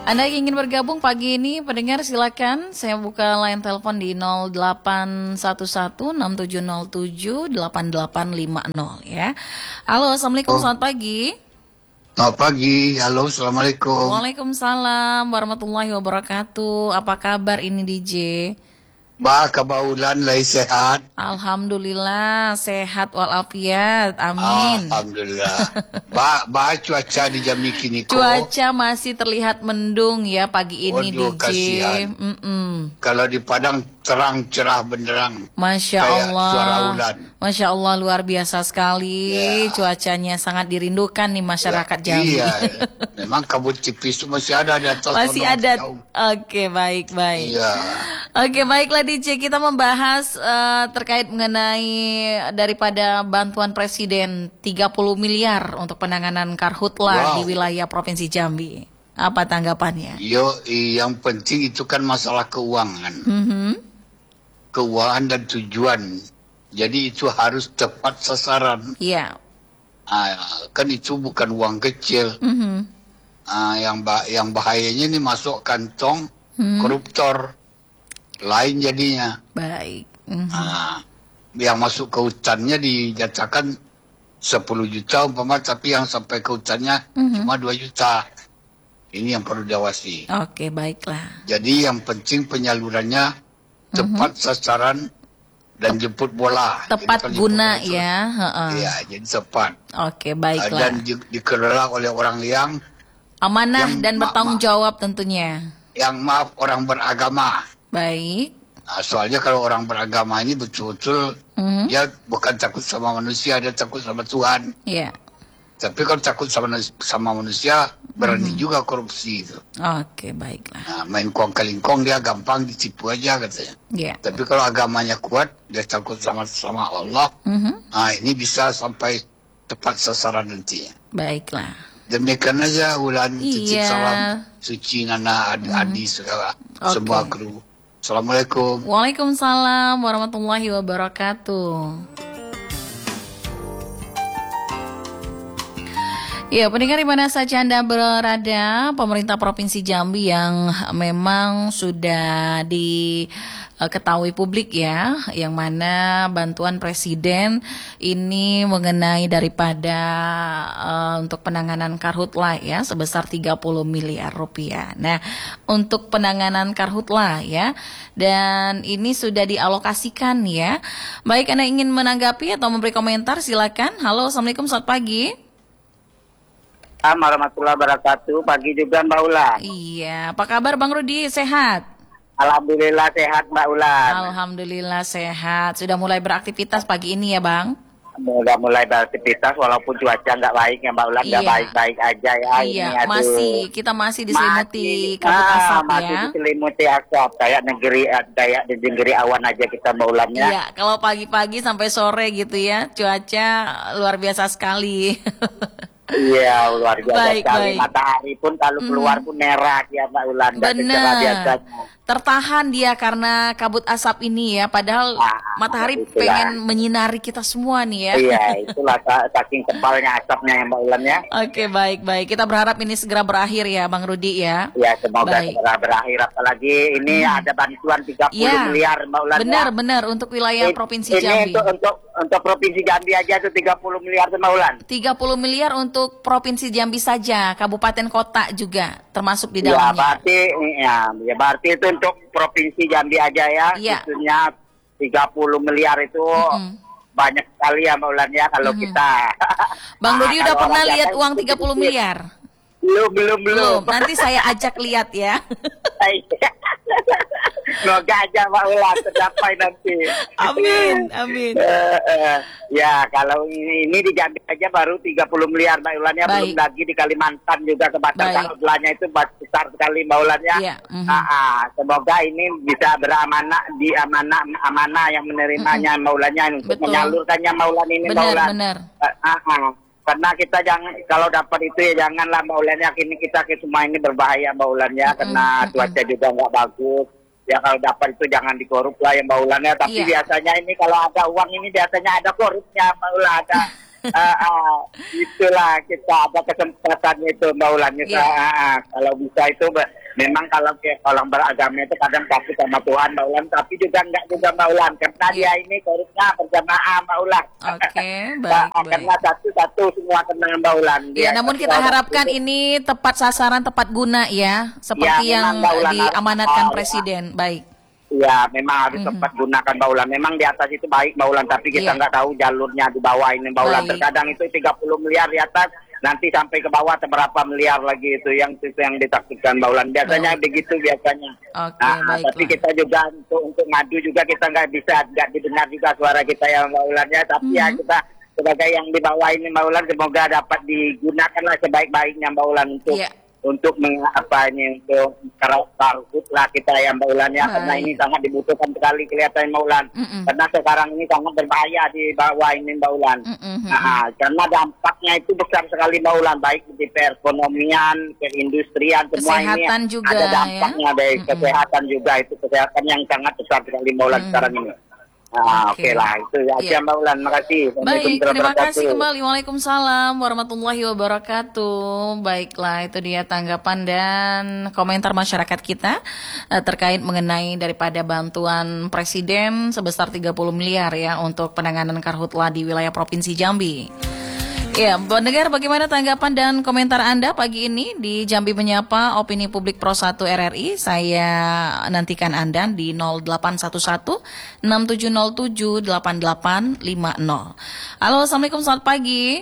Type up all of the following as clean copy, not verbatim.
Anda yang ingin bergabung pagi ini, pendengar silakan. Saya buka line telepon di 0811-6707-8850 ya. Halo, Assalamualaikum, selamat pagi. Selamat pagi, halo, assalamualaikum. Waalaikumsalam warahmatullahi wabarakatuh. Apa kabar ini DJ? Kabaulan lai sehat. Alhamdulillah sehat walafiat, amin. Alhamdulillah. Cuaca di Jambi kini kok. Cuaca masih terlihat mendung ya pagi ini Waduh, DJ. kasihan. Kalau di Padang terang cerah benderang. Masya Kayak Allah. suara ulan. Masya Allah, luar biasa sekali. Ya. Cuacanya sangat dirindukan nih masyarakat Jambi. Iya, memang kabut tipis itu masih ada di atas. Masih sono, ada. jauh. Oke, baik. Iya. Oke, baiklah DJ, kita membahas terkait mengenai daripada bantuan Presiden 30 miliar untuk penanganan karhutlah di wilayah Provinsi Jambi. Apa tanggapannya? Yang penting itu kan masalah keuangan. Keuangan dan tujuan. Jadi itu harus tepat sasaran. Iya. Kan itu bukan uang kecil. Yang bahayanya ini masuk kantong koruptor. Lain jadinya. Baik. Yang masuk ke hutannya dijatakan 10 juta umpama, tapi yang sampai ke hutannya cuma 2 juta. Ini yang perlu diawasi. Oke, baiklah. Jadi yang penting penyalurannya tepat sasaran dan jemput bola. Tepat guna ya. Iya, jadi tepat. Oke, baiklah. Dan dikelola oleh orang yang amanah dan bertanggung jawab tentunya. Yang maaf orang beragama. Baik. Soalnya kalau orang beragama ini betul-betul dia bukan takut sama manusia, dia takut sama Tuhan. Iya. Tapi kalau takut sama manusia, berani juga korupsi itu. Oke, baiklah. Main kong kalingkong dia gampang ditipu aja katanya. Iya. Tapi kalau agamanya kuat, dia takut sama Allah. Ini bisa sampai tepat sasaran nanti. Baiklah. Demikian aja Ulan, titip salam Suci, Nana, Adi, segala semua kru. Assalamualaikum. Waalaikumsalam warahmatullahi wabarakatuh. Ya, pendengar di mana saja Anda berada, pemerintah Provinsi Jambi yang memang sudah diketahui publik ya, yang mana bantuan Presiden ini mengenai daripada untuk penanganan karhutlah ya sebesar 30 miliar rupiah. Nah, untuk penanganan karhutlah ya, dan ini sudah dialokasikan ya. Baik, Anda ingin menanggapi atau memberi komentar silakan. Halo, Assalamualaikum, selamat pagi. Warahmatullahi wabarakatuh. Pagi juga Mbak Ulan. Iya, apa kabar Bang Rudi? Sehat? Alhamdulillah sehat Mbak Ulan. Alhamdulillah sehat. Sudah mulai beraktivitas pagi ini ya Bang? Sudah mulai beraktivitas walaupun cuaca nggak baik ya Mbak Ulan. Nggak baik-baik aja ya. Iya, ini, kita masih diselimuti kabut asap masih ya. diselimuti asap kayak di negeri awan aja kita Mbak Ulan ya. Iya, kalau pagi-pagi sampai sore gitu ya, cuaca luar biasa sekali. Iya, luar biasa sekali. Baik. Matahari pun kalau keluar pun merah ya Mbak Ulan. Benar. Tertahan dia karena kabut asap ini ya. Padahal matahari pengen menyinari kita semua nih ya. Iya, itulah saking tebalnya asapnya ya Mbak Ulan ya. Oke, baik. Kita berharap ini segera berakhir ya Bang Rudi ya. Ya, semoga segera berakhir. Apalagi ini ada bantuan 30 miliar Mbak Ulan. Benar untuk wilayah Provinsi Jambi. Ini untuk Provinsi Jambi aja tuh 30 miliar Mbak Ulan. 30 miliar untuk Provinsi Jambi saja, kabupaten kota juga termasuk di dalamnya. Berarti itu untuk Provinsi Jambi aja ya. Khususnya 30 miliar itu banyak sekali ya Mbak Ulan ya kalau kita. Bang Rudi udah pernah lihat uang 30 miliar? Belum. Nanti saya ajak lihat ya. Semoga aja Mbak Ulan tercapai nanti. Amin. Ya kalau ini di Jambi aja baru 30 miliar Mbak Ulan ya. Belum lagi di Kalimantan juga kebakaran karhutlah itu besar sekali Mbak Ulan ya. Semoga ini bisa amanah yang menerimanya Mbak Ulan untuk menyalurkannya Mbak Ulan ini Mbak Ulan. Benar. Karena kita kalau dapat itu ya janganlah Mbak Ulan ya, ini kita semua ini berbahaya Mbak Ulan ya, karena cuaca juga nggak bagus. Ya kalau dapat itu jangan dikorup lah ya Mbak Ulan ya. Tapi biasanya ini kalau ada uang ini biasanya ada korupnya Mbak Ulan. Itulah kita ada kesempatan itu Mbak Ulan. Kalau bisa itu memang kalau orang beragama itu kadang takut sama Tuhan Mbak Ulan, tapi juga enggak juga Mbak Ulan, karena dia ini korupnya berjamaah Mbak Ulan. Oke, baik. Karena satu semua kena Mbak Ulan. Ya, namun kita harapkan ini tepat sasaran, tepat guna ya, seperti yang diamanatkan Presiden. Baik. Ya, memang harus tepat gunakan Mbak Ulan. Memang di atas itu baik Mbak Ulan, tapi kita nggak tahu jalurnya di bawah ini Mbak Ulan. Terkadang itu 30 miliar di atas, nanti sampai ke bawah berapa miliar lagi itu yang ditakutkan Mbak Ulan. Biasanya begitu biasanya. Tapi kita juga untuk ngadu juga kita nggak didengar juga suara kita ya Mbak Ulan ya. Tapi ya kita sebagai yang di bawah ini Mbak Ulan semoga dapat digunakanlah sebaik-baiknya Mbak Ulan untuk untuk karhut lah kita ya Mbak Ulan ya, karena ini sangat dibutuhkan sekali kelihatan Mbak Ulan. Karena sekarang ini sangat berbahaya di bawah ini Mbak Ulan. Karena dampaknya itu besar sekali Mbak Ulan, baik di perekonomian, perindustrian, semua kesehatan ini juga, ada dampaknya dari kesehatan juga, itu kesehatan yang sangat besar sekali Mbak Ulan sekarang ini. Oke lah, itu aja Mbak Ulan, makasih. Baik, terima kasih kembali. Waalaikumsalam warahmatullahi wabarakatuh. Baiklah, itu dia tanggapan dan komentar masyarakat kita terkait mengenai daripada bantuan Presiden sebesar 30 miliar ya untuk penanganan karhutla di wilayah Provinsi Jambi. Ya, pendengar, bagaimana tanggapan dan komentar Anda pagi ini di Jambi Menyapa Opini Publik Pro 1 RRI? Saya nantikan Anda di 0811 6707 8850. Halo, Assalamualaikum, selamat pagi.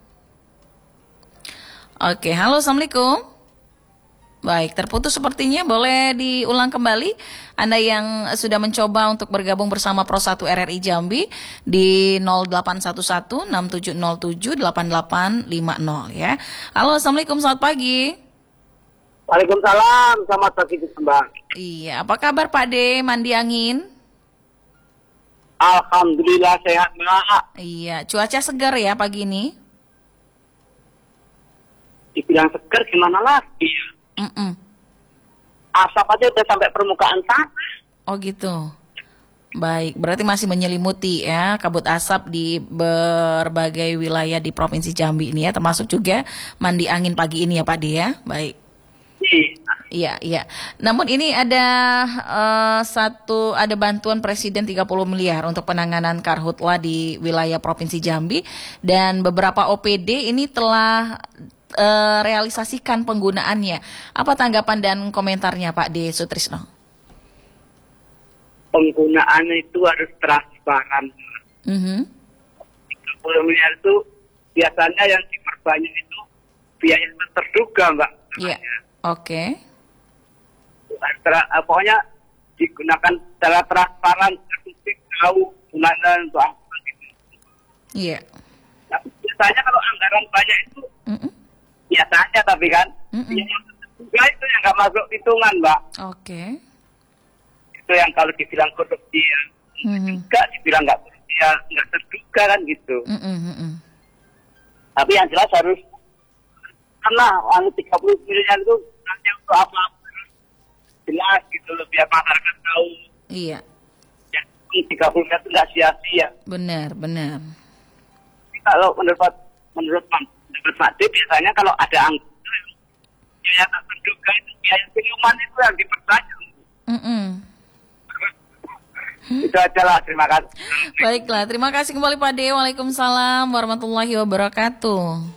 Oke, halo, Assalamualaikum. Baik, terputus sepertinya. Boleh diulang kembali Anda yang sudah mencoba untuk bergabung bersama Pro 1 RRI Jambi di 0811 6707 8850 ya. Halo, Assalamualaikum, selamat pagi. Waalaikumsalam, selamat pagi Mbak. Iya, apa kabar Pak D? Mandi angin? Alhamdulillah sehat Mbak. Iya, cuaca segar ya pagi ini? Dibilang segar gimana lagi? Asap aja udah sampai permukaan tanah. Oh gitu. Baik, berarti masih menyelimuti ya kabut asap di berbagai wilayah di Provinsi Jambi ini ya, termasuk juga mandi angin pagi ini ya Pak D ya. Baik. Iya. Namun ini ada ada bantuan Presiden 30 miliar untuk penanganan karhutla di wilayah Provinsi Jambi, dan beberapa OPD ini telah realisasikan penggunaannya. Apa tanggapan dan komentarnya Pak D. Sutrisno? Penggunaan itu harus transparan. 30 miliar itu biasanya yang diperbanyak itu biaya terduga Mbak. Iya, oke. Pokoknya digunakan secara transparan, publik tahu gunanya untuk apa gitu. Iya. Tapi biasanya kalau anggaran banyak itu biasa aja, tapi kan juga itu yang nggak masuk hitungan Mbak. Oke. Itu yang kalau dibilang korupsi ya juga, dibilang nggak korupsi ya nggak terduga kan gitu. Tapi yang jelas harus, karena 30 miliar itu hanya untuk apa jelas gitu loh, biar masyarakat tahu. Iya. Ya, 30 miliar itu nggak sia-sia. Benar. Kalau menurut Pak D, biasanya kalau ada anggota biaya tak terduga itu biaya pengumuman itu yang dipertanya. Itu aja lah, terima kasih. Baiklah, terima kasih kembali Pak D. Waalaikumsalam warahmatullahi wabarakatuh.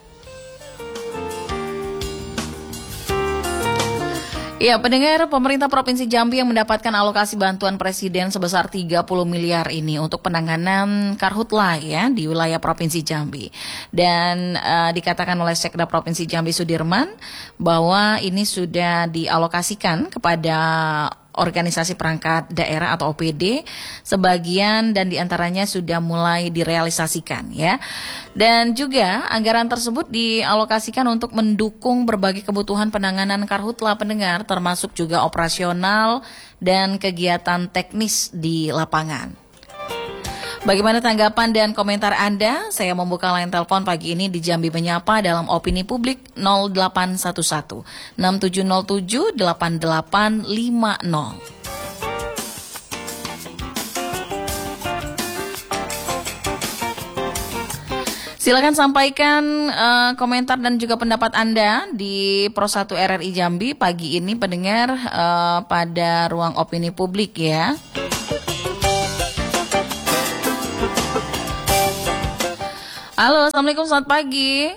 Ya, pendengar, pemerintah Provinsi Jambi yang mendapatkan alokasi bantuan Presiden sebesar 30 miliar ini untuk penanganan karhutla ya di wilayah Provinsi Jambi. Dan dikatakan oleh Sekda Provinsi Jambi Sudirman bahwa ini sudah dialokasikan kepada organisasi perangkat daerah atau OPD, sebagian dan diantaranya sudah mulai direalisasikan ya. Dan juga anggaran tersebut dialokasikan untuk mendukung berbagai kebutuhan penanganan karhutla, pendengar, termasuk juga operasional dan kegiatan teknis di lapangan. Bagaimana tanggapan dan komentar Anda? Saya membuka line telepon pagi ini di Jambi Menyapa dalam Opini Publik 0811 6707 8850. Silakan sampaikan komentar dan juga pendapat Anda di Pro 1 RRI Jambi pagi ini pendengar pada ruang opini publik ya. Halo, Assalamualaikum, selamat pagi.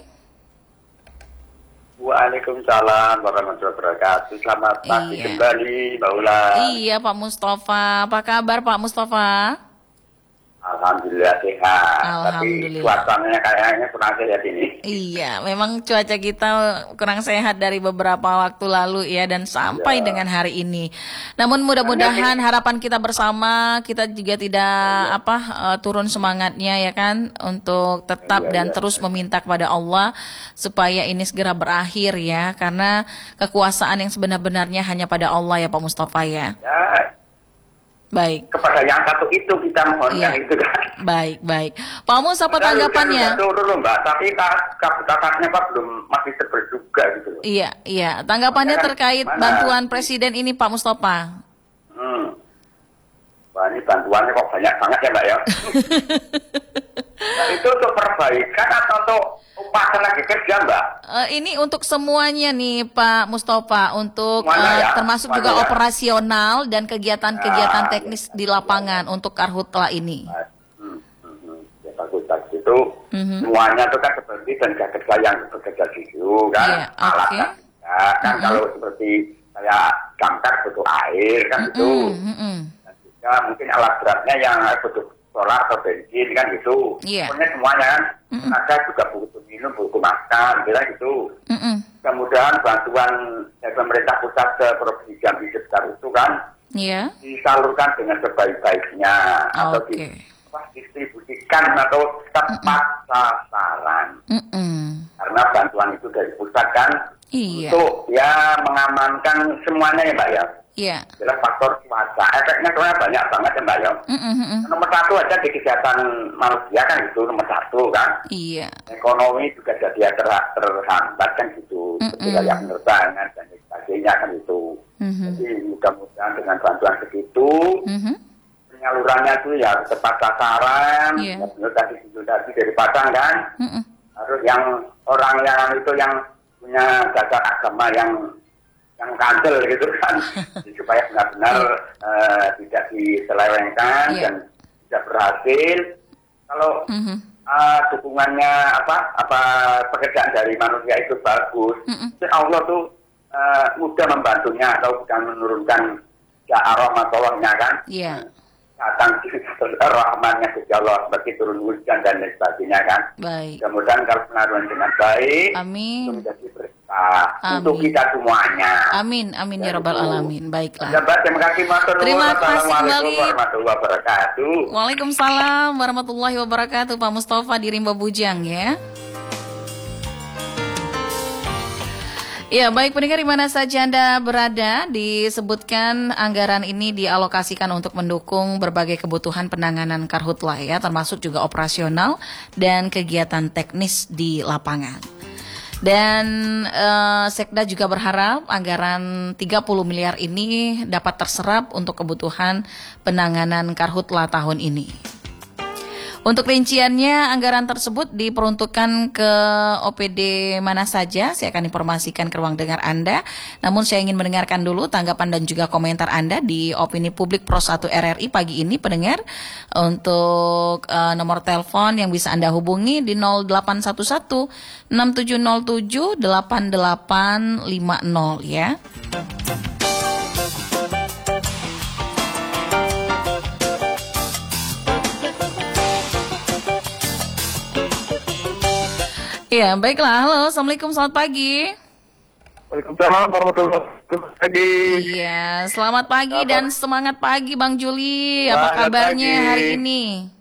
Waalaikumsalam warahmatullahi wabarakatuh. Selamat pagi kembali, Mbak Ula. Iya, Pak Mustafa. Apa kabar, Pak Mustafa? Alhamdulillah sehat. Alhamdulillah. Tapi suasananya kayaknya kurang sehat ini. Iya, memang cuaca kita kurang sehat dari beberapa waktu lalu ya, dan sampai dengan hari ini. Namun mudah-mudahan harapan kita bersama, kita juga tidak turun semangatnya ya kan, untuk tetap dan terus meminta kepada Allah supaya ini segera berakhir ya, karena kekuasaan yang sebenar-benarnya hanya pada Allah ya Pak Mustafa ya. Baik. Kepada yang satu itu kita mohon yang itu kan. Baik. Pak Mus, apa tanggapannya? Turun Mbak, tapi kakaknya Pak belum masih terberduga gitu. Iya. Tanggapannya terkait bantuan Presiden ini Pak Mustafa. Wah, ini bantuannya kok banyak banget ya Mbak ya. Nah, itu untuk perbaikan atau untuk upah tenaga kerja Mbak? Ini untuk semuanya nih Pak Mustafa, untuk termasuk juga operasional dan kegiatan-kegiatan teknis di lapangan untuk Karhutla ini. Ya bagus itu semuanya itu kan seperti tenaga kerja yang bekerja di situ kan, alatnya kan kalau seperti saya damkar butuh air kan gitu, dan juga mungkin alat beratnya yang butuh solar atau bensin kan gitu. Pokoknya semuanya kan, tenaga juga butuh minum, butuh makan, gitu. Kemudian bantuan dari pemerintah pusat ke provinsi Jambi sekitar itu kan disalurkan dengan sebaik-baiknya atau didistribusikan atau tepat sasaran. Karena bantuan itu dari pusat kan untuk ya mengamankan semuanya ya Mbak ya. Adalah faktor cuaca. Efeknya sebenarnya banyak banget ya Mbak ya. Nomor satu aja di kesehatan manusia kan itu nomor satu kan. Ekonomi juga jadi terhambat kan gitu. Ketika yang penerbangan dan sebagainya kan itu. Jadi mudah-mudahan dengan bantuan segitu penyalurannya itu ya tepat sasaran. Benar tadi dari Padang kan. Harus yang orang yang itu yang punya dasar agama yang kandel gitu kan, supaya benar-benar tidak diselewengkan dan tidak berhasil. Kalau dukungannya pekerjaan dari manusia itu bagus, Allah tuh mudah membantunya atau bukan menurunkan rahmatullah-Nya kan. Datang rahmatnya Gusti Allah seperti turun hujan dan lain sebagainya kan. Kemudian kalau pengaruhan dengan baik, itu menjadi berkah untuk kita semuanya. Amin ya Rabbal Alamin. Baiklah. Terima kasih Mas. Terima kasih kembali. Warahmatullahi wabarakatuh. Waalaikumsalam warahmatullahi wabarakatuh. Pak Mustafa di Rimba Bujang ya. Ya, baik pendengar di mana saja Anda berada, disebutkan anggaran ini dialokasikan untuk mendukung berbagai kebutuhan penanganan Karhutla ya, termasuk juga operasional dan kegiatan teknis di lapangan. Dan Sekda juga berharap anggaran 30 miliar ini dapat terserap untuk kebutuhan penanganan Karhutla tahun ini. Untuk rinciannya, anggaran tersebut diperuntukkan ke OPD mana saja, saya akan informasikan ke ruang dengar Anda. Namun saya ingin mendengarkan dulu tanggapan dan juga komentar Anda di opini publik Pro 1 RRI pagi ini, pendengar. Untuk nomor telepon yang bisa Anda hubungi di 0811 6707 8850 ya. Iya, baiklah. Halo, Assalamualaikum, selamat pagi. Waalaikumsalam warahmatullahi wabarakatuh. Iya, selamat pagi dan semangat pagi Bang Juli. Apa kabarnya hari ini?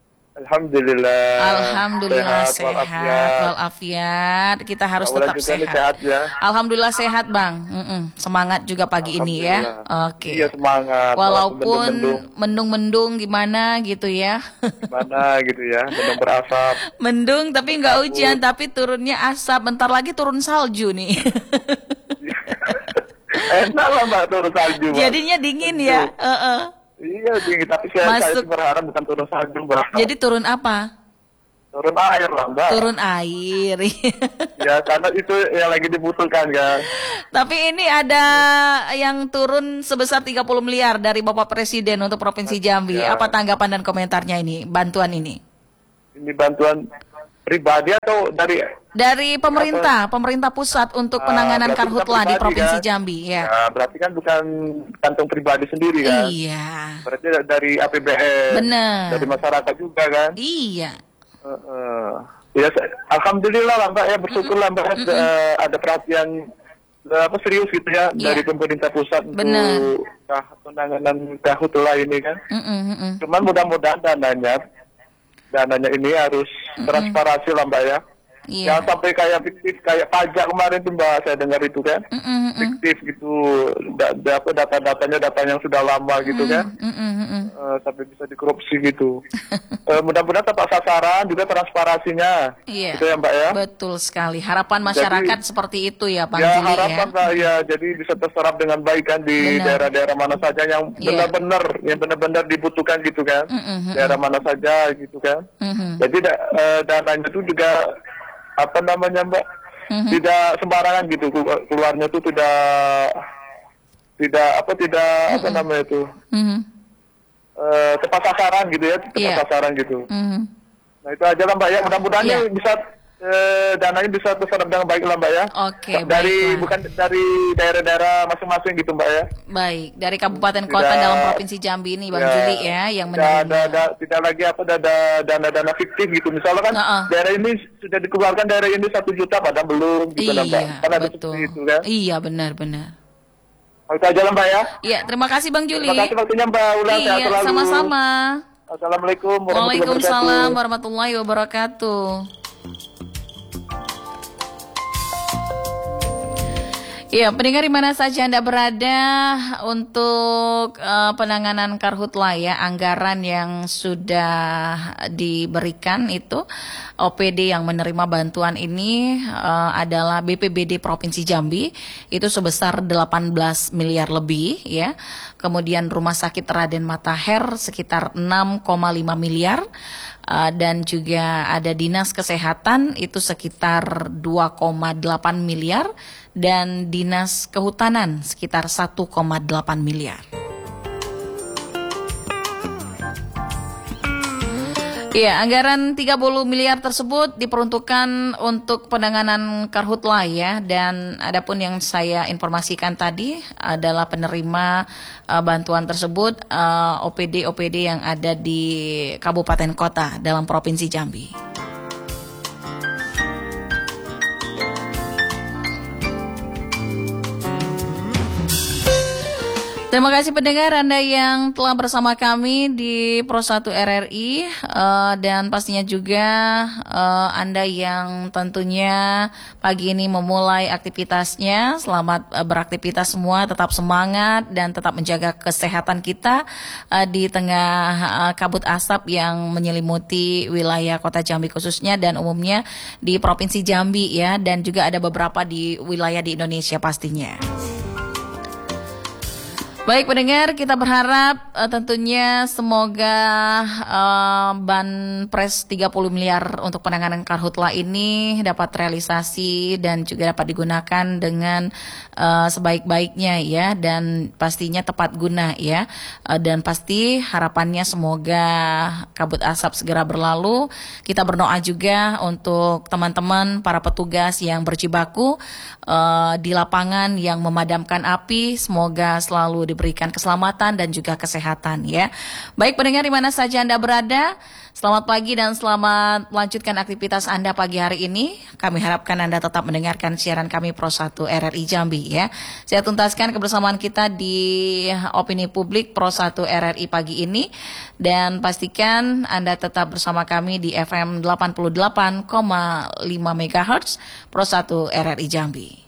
Alhamdulillah sehat walafiat. Kita harus tetap sehat. Alhamdulillah sehat Bang. Semangat juga pagi ini ya. Oke. Iya, semangat. Walaupun mendung-mendung gimana gitu ya. Mendung berasap. Mendung tapi nggak hujan, tapi turunnya asap. Bentar lagi turun salju nih. Enak lah Mbak turun salju. Jadinya dingin ya. Iya dingin, tapi saya berharap bukan turun salju Mbak. Jadi turun apa? Turun air lah, Mbak. Turun air. Ya, karena itu yang lagi dibutuhkan kan. Tapi ini ada yang turun sebesar 30 miliar dari Bapak Presiden untuk Provinsi Jambi. Ya. Apa tanggapan dan komentarnya ini, bantuan ini? Ini bantuan pribadi atau dari pemerintah pusat untuk penanganan karhutlah di Provinsi kan? Jambi, ya. Nah, berarti kan bukan kantong pribadi sendiri kan? Iya. Berarti dari APBN. Benar. Dari masyarakat juga kan? Iya. Ya, alhamdulillah lah Mbak ya, bersyukurlah Mbak ada perhatian serius gitu ya dari pemerintah pusat untuk penanganan karhutlah ini kan. Cuman mudah-mudahan dananya ini harus transparansi lah Mbak ya. Jangan sampai kayak fiktif, kayak pajak kemarin tuh Mbak, saya dengar itu kan. Fiktif gitu, data-datanya yang sudah lama gitu kan. Sampai bisa dikorupsi gitu. Mudah-mudahan tepat sasaran, juga transparansinya. Iya. Gitu ya Mbak ya. Betul sekali. Harapan masyarakat seperti itu ya Pak Ya, Juli harapan Mbak ya, jadi bisa terserap dengan baik kan di daerah-daerah mana saja yang benar-benar dibutuhkan gitu kan. Daerah mana saja gitu kan. Jadi dananya itu juga Mbak, tidak sembarangan gitu, keluarnya tuh tepat sasaran gitu ya, sasaran gitu. Nah itu aja lah Mbak ya, mudah-mudahan bisa dananya bisa terserap dengan baik lah Mbak ya. Oke, bukan dari daerah-daerah masing-masing gitu Mbak ya. Baik, dari kabupaten kota dalam Provinsi Jambi ini Bang Juli ya yang menerima. Tidak lagi ada dana-dana fiktif gitu. Misalnya kan daerah ini sudah dikeluarkan, daerah ini 1 juta padahal belum gitu kan Mbak. Kan ada seperti itu kan. Iya, benar-benar. Itu aja lah Mbak ya. Iya, terima kasih Bang Juli. Terima kasih waktunya Mbak. Iya, sama-sama. Assalamualaikum Waalaikumsalam warahmatullahi wabarakatuh. Ya, pendengar di mana saja Anda berada untuk penanganan karhutlah ya, anggaran yang sudah diberikan itu OPD yang menerima bantuan ini adalah BPBD Provinsi Jambi itu sebesar 18 miliar lebih ya. Kemudian Rumah Sakit Raden Matahir sekitar 6,5 miliar. Dan juga ada Dinas Kesehatan itu sekitar 2,8 miliar dan Dinas Kehutanan sekitar 1,8 miliar. Ya, anggaran 30 miliar tersebut diperuntukkan untuk penanganan karhutlah ya, dan adapun yang saya informasikan tadi adalah penerima bantuan tersebut OPD yang ada di kabupaten kota dalam Provinsi Jambi. Terima kasih pendengar Anda yang telah bersama kami di Pro 1 RRI dan pastinya juga Anda yang tentunya pagi ini memulai aktivitasnya. Selamat beraktivitas semua, tetap semangat dan tetap menjaga kesehatan kita di tengah kabut asap yang menyelimuti wilayah Kota Jambi khususnya dan umumnya di Provinsi Jambi ya, dan juga ada beberapa di wilayah di Indonesia pastinya. Baik pendengar, kita berharap tentunya semoga Banpres 30 miliar untuk penanganan karhutlah ini dapat realisasi dan juga dapat digunakan dengan sebaik-baiknya ya, dan pastinya tepat guna ya, dan pasti harapannya semoga kabut asap segera berlalu. Kita berdoa juga untuk teman-teman para petugas yang berjibaku di lapangan yang memadamkan api, semoga selalu diberikan keselamatan dan juga kesehatan ya. Baik pendengar di mana saja Anda berada, selamat pagi dan selamat melanjutkan aktivitas Anda pagi hari ini. Kami harapkan Anda tetap mendengarkan siaran kami Pro 1 RRI Jambi ya. Saya tuntaskan kebersamaan kita di Opini Publik Pro 1 RRI pagi ini, dan pastikan Anda tetap bersama kami di FM 88,5 MHz Pro 1 RRI Jambi.